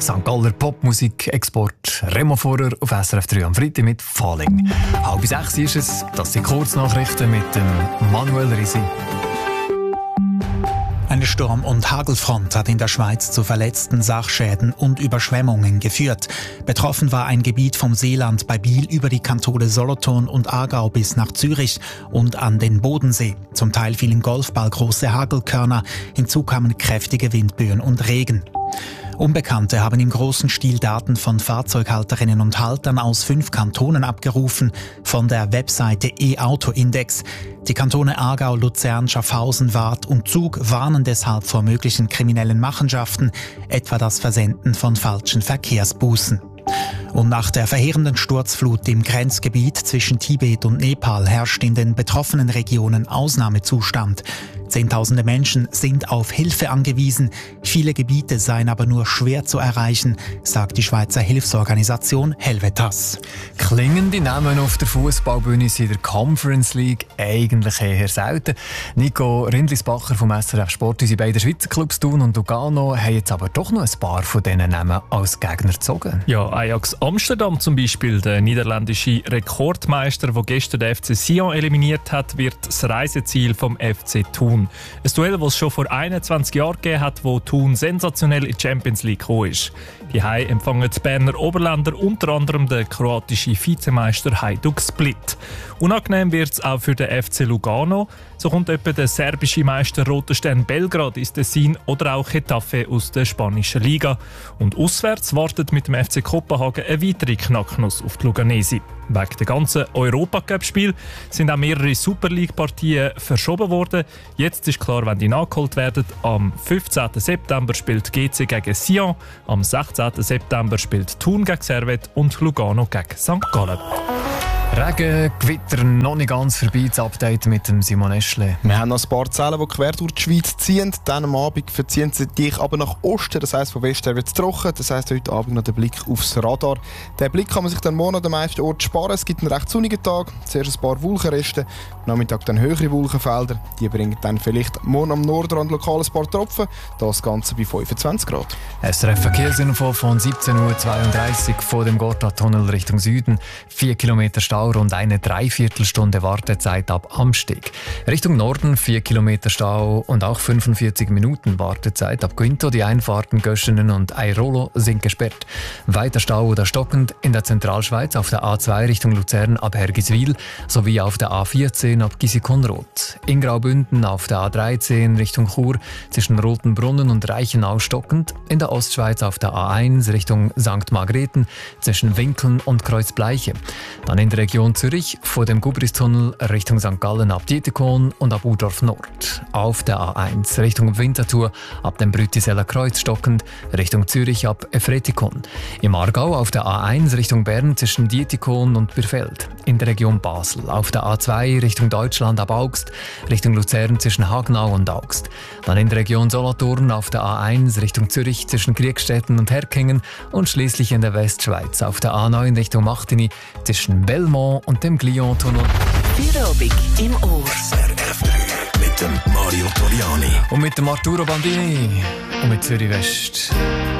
St. Galler Popmusik-Export Remo Vorer auf SRF 3 am Freitag mit Falling. 5:30 ist es, das sind Kurznachrichten mit dem Manuel Risi. Eine Sturm- und Hagelfront hat in der Schweiz zu verletzten Sachschäden und Überschwemmungen geführt. Betroffen war ein Gebiet vom Seeland bei Biel über die Kantone Solothurn und Aargau bis nach Zürich und an den Bodensee. Zum Teil fielen golfballgroße Hagelkörner, hinzu kamen kräftige Windböen und Regen. Unbekannte haben im großen Stil Daten von Fahrzeughalterinnen und Haltern aus 5 Kantonen abgerufen, von der Webseite E-Auto-Index. Die Kantone Aargau, Luzern, Schaffhausen, Waadt und Zug warnen deshalb vor möglichen kriminellen Machenschaften, etwa das Versenden von falschen Verkehrsbußen. Und nach der verheerenden Sturzflut im Grenzgebiet zwischen Tibet und Nepal herrscht in den betroffenen Regionen Ausnahmezustand. Zehntausende Menschen sind auf Hilfe angewiesen. Viele Gebiete seien aber nur schwer zu erreichen, sagt die Schweizer Hilfsorganisation Helvetas. Klingende Namen auf der Fußballbühne sind der Conference League eigentlich eher selten. Nico Rindlisbacher vom SRF Sport, unsere beiden Schweizer Clubs Thun und Lugano, haben jetzt aber doch noch ein paar von diesen Namen als Gegner gezogen. Ja, Ajax Amsterdam zum Beispiel, der niederländische Rekordmeister, der gestern den FC Sion eliminiert hat, wird das Reiseziel vom FC Thun. Ein Duell, das es schon vor 21 Jahren gegeben hat, wo Thun sensationell in die Champions League gekommen ist. Die Hai empfangen die Berner Oberländer, unter anderem den kroatischen Vizemeister Hajduk Split. Unangenehm wird es auch für den FC Lugano. So kommt etwa der serbische Meister Roter Stern Belgrad ins Tessin oder auch Getafe aus der spanischen Liga. Und auswärts wartet mit dem FC Kopenhagen eine weitere Knacknuss auf die Luganesi. Wegen der ganzen Europacup-Spiel sind auch mehrere Super League-Partien verschoben worden. Jetzt ist klar, wenn die nachgeholt werden. Am 15. September spielt GC gegen Sion, am 16. September spielt Thun gegen Servette und Lugano gegen St. Gallen. Regen, Gewitter, noch nicht ganz vorbei, das Update mit dem Simon Eschle. Wir haben noch ein paar Zellen, die quer durch die Schweiz ziehen. Dann am Abend verziehen sie sich aber nach Osten, das heisst von Westen wird es trocken. Das heisst heute Abend noch der Blick aufs Radar. Den Blick kann man sich dann morgen an den meisten Orten sparen. Es gibt einen recht sonnigen Tag, zuerst ein paar Wolkenreste, am Nachmittag dann höhere Wolkenfelder. Die bringen dann vielleicht morgen am Nordrand lokal ein paar Tropfen, das Ganze bei 25 Grad. SRF Verkehrsinfo von 17:32 Uhr vor dem Gotthardtunnel Richtung Süden. 4 Kilometer Stau, rund eine Dreiviertelstunde Wartezeit ab Amsteg. Richtung Norden 4 Kilometer Stau und auch 45 Minuten Wartezeit ab Quinto. Die Einfahrten Göschenen und Airolo sind gesperrt. Weiter Stau oder stockend in der Zentralschweiz auf der A2 Richtung Luzern ab Hergiswil sowie auf der A14 ab Gisikonroth. In Graubünden auf der A13 Richtung Chur zwischen Rotenbrunnen und Reichenau stockend. In der Ostschweiz auf der A1 Richtung St. Margrethen zwischen Winkeln und Kreuzbleiche. Dann in der Region Zürich vor dem Gubristunnel Richtung St. Gallen ab Dietikon und ab Udorf Nord. Auf der A1 Richtung Winterthur ab dem Brütiseller Kreuz stockend, Richtung Zürich ab Efretikon. Im Aargau auf der A1 Richtung Bern zwischen Dietikon und Birfeld. In der Region Basel auf der A2 Richtung Deutschland ab Augst, Richtung Luzern zwischen Hagenau und Augst. Dann in der Region Solothurn auf der A1 Richtung Zürich zwischen Kriegstetten und Herkingen und schließlich in der Westschweiz auf der A9 Richtung Machtini zwischen Belmont und dem Glion-Tunnel. Feierabend im Ohr. SRF 3 mit dem Mario Toriani. Und mit dem Arturo Bandini und mit Zürich West.